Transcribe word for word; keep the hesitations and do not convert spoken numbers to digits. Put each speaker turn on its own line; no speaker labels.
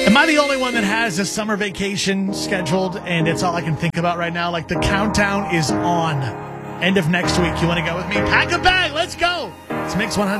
Am I the only one that has a summer vacation scheduled and it's all I can think about right now? Like the countdown is on. End of next week. You want to go with me? Pack a bag. Let's go. It's Mix one hundred.